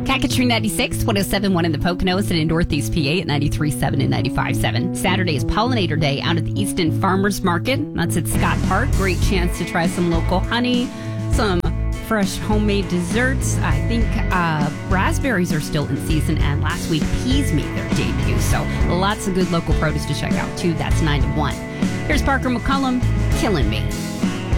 Calcatry 96, 107.1 in the Poconos and in Northeast PA at 93.7 and 95.7. Saturday is Pollinator Day out at the Easton Farmers Market. That's at Scott Park. Great chance to try some local honey, some fresh homemade desserts. I think raspberries are still in season, and last week peas made their debut. So lots of good local produce to check out too. That's 9 to 1. Here's Parker McCollum, Killing Me.